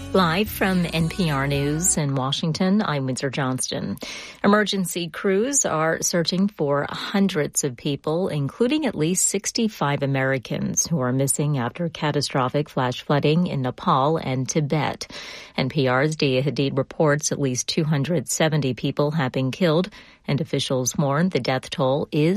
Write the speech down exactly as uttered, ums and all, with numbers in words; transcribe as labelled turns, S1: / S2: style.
S1: Live from N P R News in Washington, I'm Windsor Johnston. Emergency crews are searching for hundreds of people, including at least sixty-five Americans who are missing after catastrophic flash flooding in Nepal and Tibet. N P R's Dia Hadid reports at least two hundred seventy people have been killed, and officials warn the death toll is